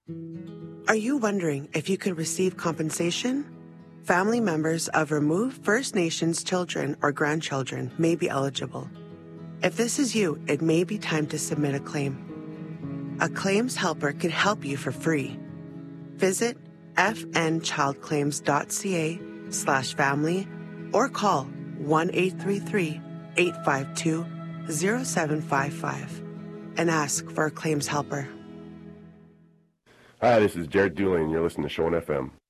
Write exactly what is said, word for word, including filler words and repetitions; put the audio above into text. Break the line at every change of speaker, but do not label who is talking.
Are you wondering if you could receive compensation? Family members of removed First Nations children or grandchildren may be eligible. If this is you, it may be time to submit a claim. A claims helper can help you for free. Visit fnchildclaims.ca slash family or call one eight three three, eight five two, zero seven five five and ask for a claims helper.
Hi, this is Jared Dooley, and you're listening to Show N F M.